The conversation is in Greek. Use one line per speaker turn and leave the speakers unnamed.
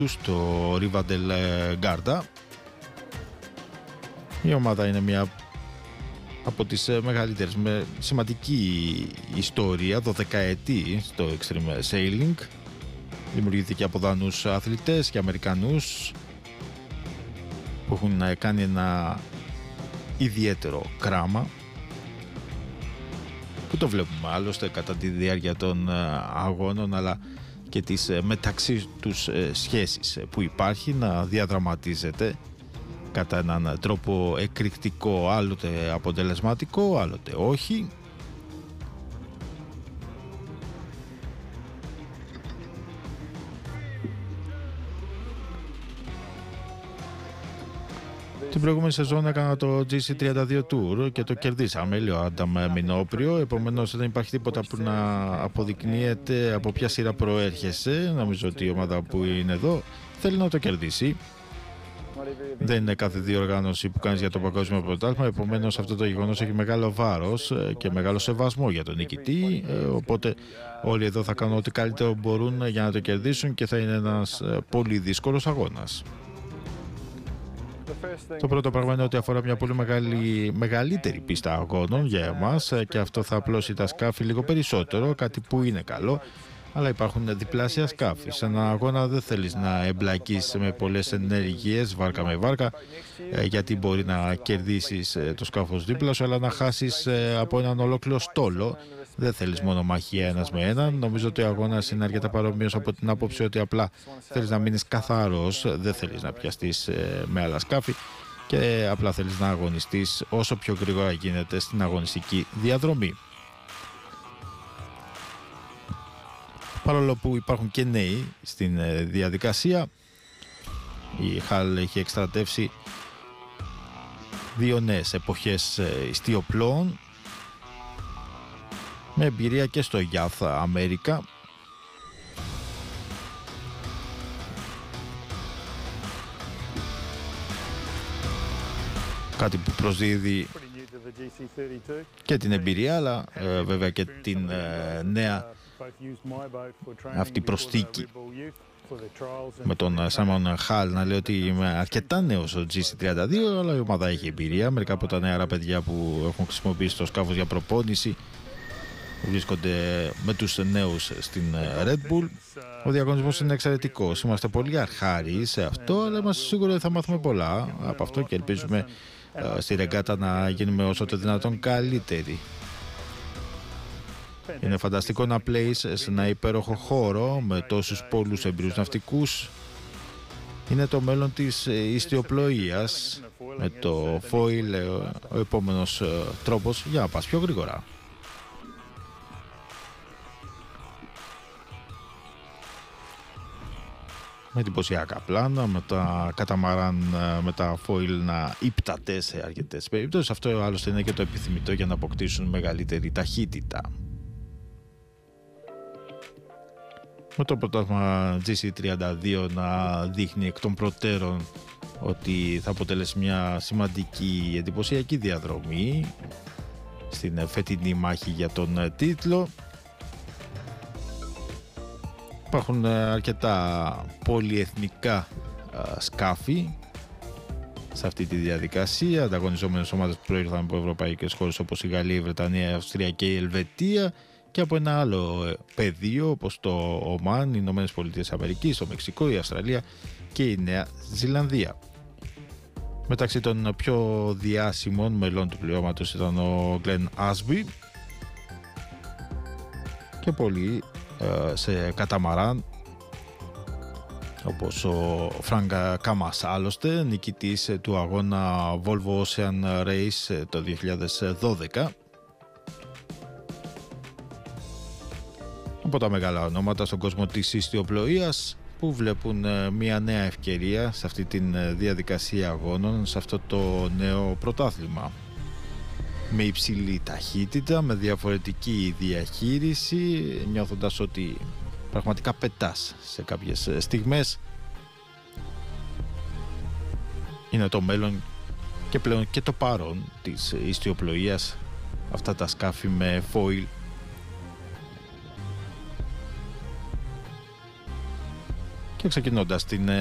στο Riva del Garda. Η ομάδα είναι μια από τις μεγαλύτερες, με σημαντική ιστορία, 12ετή στο Extreme Sailing. Δημιουργήθηκε από Δανούς αθλητές και Αμερικανούς που έχουν κάνει ένα ιδιαίτερο κράμα, που το βλέπουμε άλλωστε κατά τη διάρκεια των αγώνων, αλλά και τις μεταξύ τους σχέσεις που υπάρχει να διαδραματίζεται κατά έναν τρόπο εκρηκτικό, άλλοτε αποτελεσματικό, άλλοτε όχι. Την προηγούμενη σεζόν έκανα το GC32 Tour και το κερδίσαμε, λέει ο Άνταμ Μινόπριο. Επομένως δεν υπάρχει τίποτα που να αποδεικνύεται από ποια σειρά προέρχεσαι. Νομίζω ότι η ομάδα που είναι εδώ θέλει να το κερδίσει. Δεν είναι κάθε διοργάνωση που κάνεις για το παγκόσμιο πρωτάθλημα, επομένως αυτό το γεγονός έχει μεγάλο βάρος και μεγάλο σεβασμό για τον νικητή, οπότε όλοι εδώ θα κάνουν ό,τι καλύτερο μπορούν για να το κερδίσουν και θα είναι ένας πολύ δύσκολος αγώνας. Το πρώτο πράγμα είναι ότι αφορά μια πολύ μεγαλύτερη πίστα αγώνων για εμάς και αυτό θα απλώσει τα σκάφη λίγο περισσότερο, κάτι που είναι καλό. Αλλά υπάρχουν διπλάσια σκάφη. Σε ένα αγώνα δεν θέλεις να εμπλακείς με πολλές ενέργειες, βάρκα με βάρκα, γιατί μπορεί να κερδίσεις το σκάφος δίπλα σου, αλλά να χάσεις από έναν ολόκληρο στόλο. Δεν θέλεις μόνο μαχία ένας με έναν. Νομίζω ότι ο αγώνας είναι αρκετά παρόμοιος από την άποψη ότι απλά θέλεις να μείνεις καθαρός, δεν θέλεις να πιαστείς με άλλα σκάφη και απλά θέλεις να αγωνιστείς όσο πιο γρήγορα γίνεται στην αγωνιστική διαδρομή. Παρόλο που υπάρχουν και νέοι στην διαδικασία, η Χαλ έχει εκστρατεύσει 2 νέες εποχές ιστιοπλώων με εμπειρία και στο Youth America. Κάτι που προσδίδει και την εμπειρία, αλλά βέβαια και την νέα αυτή προσθήκη με τον Σάμον Χαλ να λέει ότι είμαι αρκετά νέος στο GC32, αλλά η ομάδα έχει εμπειρία. Μερικά από τα νεαρά παιδιά που έχουν χρησιμοποιήσει το σκάφος για προπόνηση βρίσκονται με τους νέους στην Red Bull. Ο διαγωνισμός είναι εξαιρετικός. Είμαστε πολύ αρχάριοι σε αυτό, αλλά είμαστε σίγουροι ότι θα μάθουμε πολλά από αυτό και ελπίζουμε στη ρεγκάτα να γίνουμε όσο το δυνατόν καλύτεροι. Είναι φανταστικό να πλέεις σε ένα υπέροχο χώρο με τόσους πολλούς εμπειρούς ναυτικούς. Είναι το μέλλον της ιστιοπλοείας. Με το foil ο επόμενος τρόπος για να πας πιο γρήγορα. Με εντυπωσιακά πλάνα, με τα καταμαράν, με τα foil να ύπταται σε αρκετές περιπτώσεις. Αυτό άλλωστε είναι και το επιθυμητό για να αποκτήσουν μεγαλύτερη ταχύτητα. Με το πρωτάθλημα GC32 να δείχνει εκ των προτέρων ότι θα αποτελέσει μια σημαντική εντυπωσιακή διαδρομή στην φετινή μάχη για τον τίτλο. Υπάρχουν αρκετά πολυεθνικά σκάφη σε αυτή τη διαδικασία, ανταγωνιζόμενες ομάδες που προήλθαν από ευρωπαϊκές χώρες όπως η Γαλλία, η Βρετανία, η Αυστρία και η Ελβετία, και από ένα άλλο πεδίο όπως το Ομάν, οι Ηνωμένες Πολιτείες Αμερικής, το Μεξικό, η Αυστραλία και η Νέα Ζηλανδία. Μεταξύ των πιο διάσημων μελών του πληρώματος ήταν ο Γκλεν Άσμπι και πολλοί σε καταμαράν όπως ο Φράγκα Κάμας, άλλωστε νικητής του αγώνα Volvo Ocean Race το 2012. Από τα μεγάλα ονόματα στον κόσμο της ιστιοπλοείας που βλέπουν μια νέα ευκαιρία σε αυτή τη διαδικασία αγώνων, σε αυτό το νέο πρωτάθλημα. Με υψηλή ταχύτητα, με διαφορετική διαχείριση, νιώθοντας ότι πραγματικά πετάς σε κάποιες στιγμές. Είναι το μέλλον και πλέον και το παρόν της ιστιοπλοείας, αυτά τα σκάφη με foil. Και ξεκινώντας την